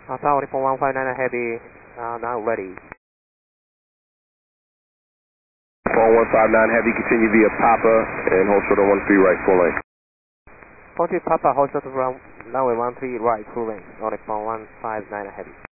Tower 159 heavy, now ready. 159 heavy, continue via Papa and hold short on 13 right, full length. 40 Papa, hold short runway 13 right, full length, Nordic 159 heavy.